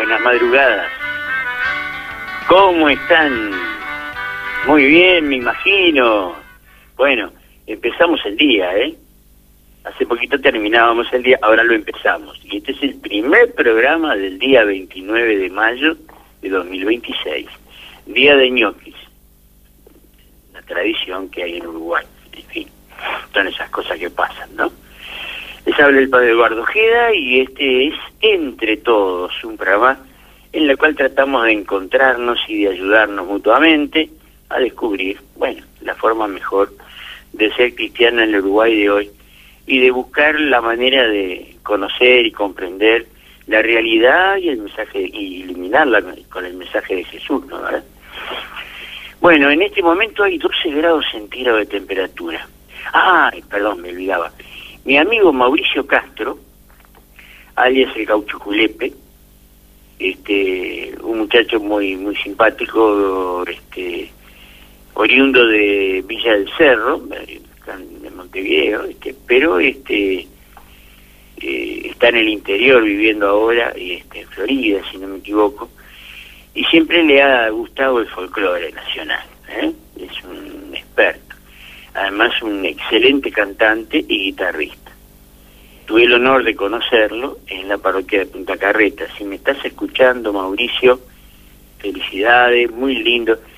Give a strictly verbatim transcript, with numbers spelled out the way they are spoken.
Buenas madrugadas. ¿Cómo están? Muy bien, me imagino. Bueno, empezamos el día, ¿eh? Hace poquito terminábamos el día, ahora lo empezamos. Y este es el primer programa del día veintinueve de mayo de dos mil veintiséis. Día de ñoquis. La tradición que hay en Uruguay. En fin, son esas cosas que pasan, ¿no? Les habla el padre Eduardo Ojeda y este es Entre Todos, un programa en el cual tratamos de encontrarnos y de ayudarnos mutuamente a descubrir, bueno, la forma mejor de ser cristiano en el Uruguay de hoy y de buscar la manera de conocer y comprender la realidad y el mensaje, y iluminarla con el mensaje de Jesús, ¿no? ¿Verdad? Bueno, en este momento hay doce grados centígrados de temperatura. Ah, perdón, me olvidaba. Mi amigo Mauricio Castro, alias el Gaucho Julepe, este, un muchacho muy muy simpático, este, oriundo de Villa del Cerro, de Montevideo, este, pero este eh, está en el interior viviendo ahora, y este, en Florida, si no me equivoco, y siempre le ha gustado el folclore nacional, ¿eh? Es un experto. Además, un excelente cantante y guitarrista. Tuve el honor de conocerlo en la parroquia de Punta Carreta. Si me estás escuchando, Mauricio, felicidades, muy lindo.